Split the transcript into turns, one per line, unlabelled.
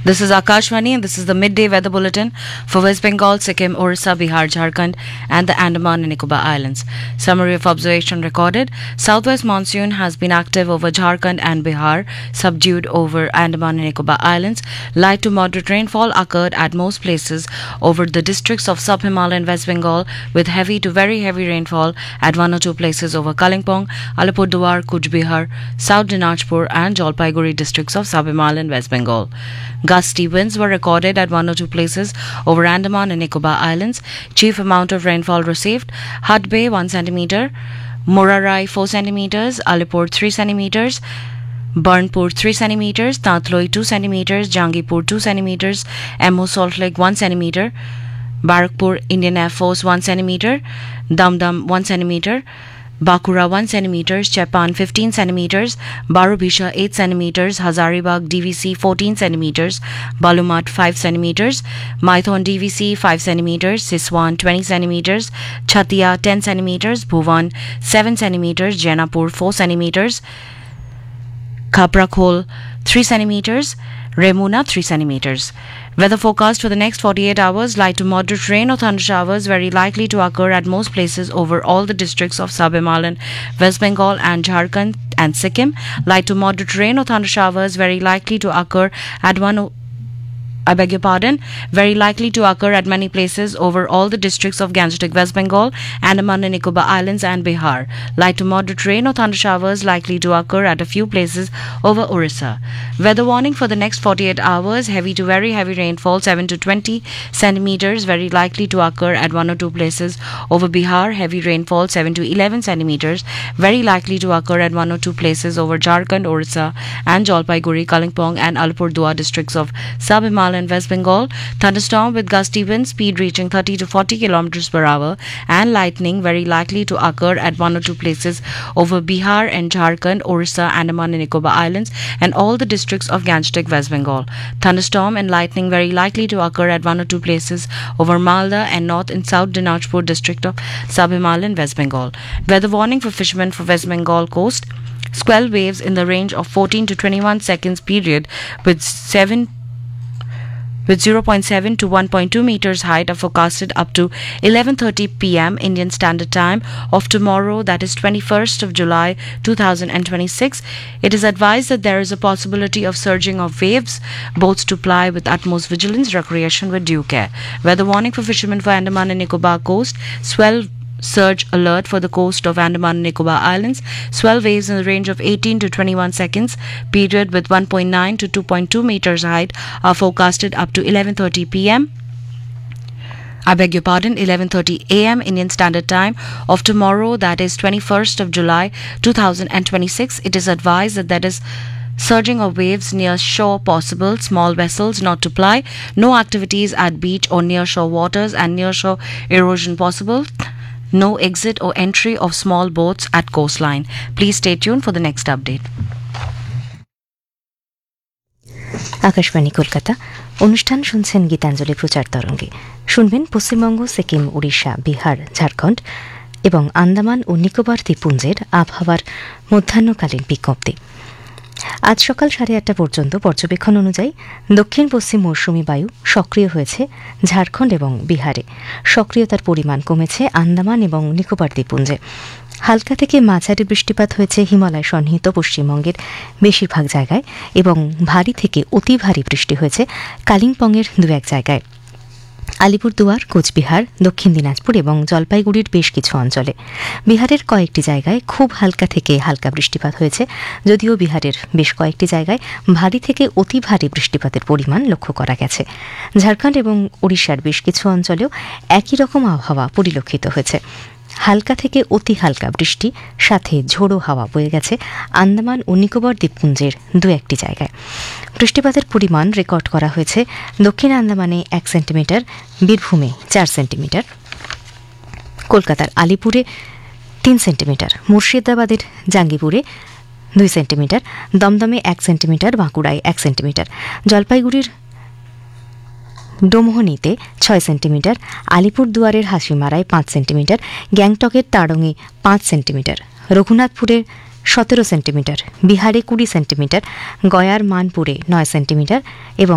This is Akashvani and this is the midday weather bulletin for West Bengal, Sikkim, Orissa, Bihar, Jharkhand and the Andaman and Nicobar Islands. Summary of observation recorded. Southwest monsoon has been active over Jharkhand and Bihar, subdued over Andaman and Nicobar Islands. Light to moderate rainfall occurred at most places over the districts of Sub-Himalayan West Bengal, with heavy to very heavy rainfall at one or two places over Kalimpong, Alipurduar, Cooch Behar, South Dinajpur and Jalpaiguri districts of Sub-Himalayan West Bengal. Gusty winds were recorded at one or two places over Andaman and Nicobar Islands. Chief amount of rainfall received: Hut Bay 1 cm, Morarai 4 cm, Alipur 3 cm, Burnpur 3 cm, Tantloi 2 cm, Jangipur 2 cm, Emo Salt Lake 1 cm, Barakpur Indian Air Force 1 cm, Damdam 1 cm, Bakura 1 cm, Chepan 15 cm, Barubisha 8 cm, Hazaribagh DVC 14 cm, Balumat 5 cm, Maithon DVC 5 cm, Siswan 20 cm, Chatia 10 cm, Bhuvan 7 cm, Jainapur 4 cm, Khaprakhol 3 cm, Remuna 3 cm. Weather forecast for the next 48 hours: light to moderate rain or thunder showers very likely to occur at most places over all the districts of Sub-Himalayan West Bengal and Jharkhand and Sikkim. Light to moderate rain or thunder showers very likely to occur at very likely to occur at many places over all the districts of Gangetic West Bengal, Andaman and Nicobar Islands and Bihar. Light to moderate rain or thunder showers likely to occur at a few places over Orissa. Weather warning for the next 48 hours: heavy to very heavy rainfall 7 to 20 centimeters very likely to occur at one or two places over Bihar. Heavy rainfall 7 to 11 centimeters very likely to occur at one or two places over Jharkhand, Orissa and Jalpaiguri, Kalimpong and Alipurduar districts of Sub-Himalayan West Bengal. Thunderstorm with gusty wind speed reaching 30 to 40 kilometers per hour and lightning very likely to occur at one or two places over Bihar and Jharkhand, Orissa, Andaman and Nicobar Islands and all the districts of Gangetic West Bengal. Thunderstorm and lightning very likely to occur at one or two places over Malda and North and South Dinajpur district of Sub-Himalayan West Bengal. Weather warning for fishermen for West Bengal coast: swell waves in the range of 14 to 21 seconds period with 0.7 to 1.2 meters height are forecasted up to 11:30 p.m. Indian Standard Time of tomorrow, that is 21st of July 2026. It is advised that there is a possibility of surging of waves. Boats to ply with utmost vigilance, recreation with due care. Weather warning for fishermen for Andaman and Nicobar coast: swell surge alert for the coast of Andaman and Nicobar Islands. Swell waves in the range of 18 to 21 seconds period with 1.9 to 2.2 meters height are forecasted up to 11:30 p.m. 11:30 a.m. Indian Standard Time of tomorrow, that is 21st of July 2026. It is advised that there is surging of waves near shore possible. Small vessels not to ply. No activities at beach or near shore waters and near shore erosion possible. No exit or entry of small boats at coastline. Please stay tuned for the next update.
Akashvani Kolkata. অনুষ্ঠান শুনছেন গীতাঞ্জলি প্রচার তরঙ্গে। শুনবেন পশ্চিমবঙ্গ, সিকিম, উড়িষ্যা, বিহার, ঝাড়খণ্ড এবং আন্দামান ও নিকোবর দ্বীপপুঞ্জের আবহাওয়ার মধ্যাহ্নকালীন বিজ্ঞপ্তি। আজ সকাল 8:30 পর্যন্ত পর্যবেক্ষণ অনুযায়ী দক্ষিণ পশ্চিম মৌসুমী বায়ু সক্রিয় হয়েছে ঝাড়খণ্ড এবং বিহারে। সক্রিয়তার পরিমাণ কমেছে আন্দামান এবং নিকোবর দ্বীপপুঞ্জে। হালকা থেকে মাঝারি বৃষ্টিপাত হয়েছে হিমালয় সন্নিহিত পশ্চিমবঙ্গের বেশিরভাগ জায়গায় এবং ভারী থেকে অতি ভারী বৃষ্টি হয়েছে কালিম্পংয়ের দু এক জায়গায়। আলিপুরদুয়ার, কোচবিহার, দক্ষিণ দিনাজপুর এবং জলপাইগুড়ির বেশ কিছু অঞ্চলে। বিহারের কয়েকটি জায়গায় খুব হালকা থেকে হালকা বৃষ্টিপাত হয়েছে, যদিও বিহারের বেশ কয়েকটি জায়গায় ভারী থেকে অতি ভারী বৃষ্টিপাতের পরিমাণ লক্ষ্য করা গেছে। ঝাড়খণ্ড এবং উড়িষ্যার বেশ কিছু অঞ্চলেও একই রকম আবহাওয়া পরিলক্ষিত হয়েছে। হালকা থেকে অতি হালকা বৃষ্টি সাথে ঝোড়ো হাওয়া বয়ে গেছে আন্দামান ও নিকোবর দ্বীপপুঞ্জের দু একটি জায়গায়। বৃষ্টিপাতের পরিমাণ রেকর্ড করা হয়েছে দক্ষিণ আন্দামানে 1 সেন্টিমিটার, বীরভূমে 4 সেন্টিমিটার, কলকাতার আলিপুরে 3 সেন্টিমিটার, মুর্শিদাবাদের জাঙ্গিপুরে 2 সেন্টিমিটার, দমদমে 1 সেন্টিমিটার, বাঁকুড়ায় 1 সেন্টিমিটার, জলপাইগুড়ির ডোমোহনীতে 6 সেন্টিমিটার, আলিপুরদুয়ারের হাসিমারায় 5 সেন্টিমিটার, গ্যাংটকের তাড়ংয়ে 5 সেন্টিমিটার, রঘুনাথপুরের 17 সেন্টিমিটার, বিহারে 20 সেন্টিমিটার, গয়ার মানপুরে 9 সেন্টিমিটার এবং